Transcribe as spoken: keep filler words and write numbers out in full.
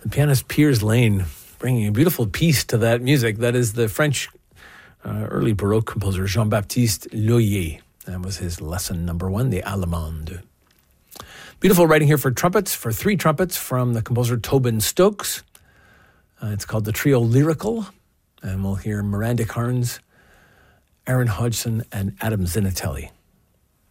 The pianist Piers Lane bringing a beautiful piece to that music. That is the French uh, early Baroque composer Jean-Baptiste Loeillet. That was his lesson number one, the Allemande. Beautiful writing here for trumpets, for three trumpets from the composer Tobin Stokes. Uh, it's called the Trio Lyrical, and we'll hear Miranda Carnes, Aaron Hodgson, and Adam Zinatelli.